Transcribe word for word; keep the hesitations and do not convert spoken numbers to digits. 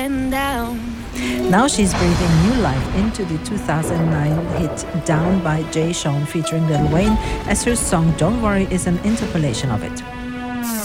went down. Now she's breathing new life into the two thousand nine hit Down by Jay Sean featuring Lil Wayne, as her song Don't Worry is an interpolation of it.